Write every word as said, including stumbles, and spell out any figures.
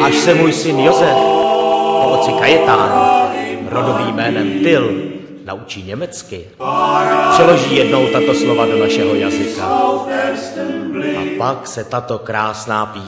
až se můj syn Josef po otci Kajetán, rodovým jménem Tyl, naučí německy, přeloží jednou tato slova do našeho jazyka. A pak se tato krásná píseň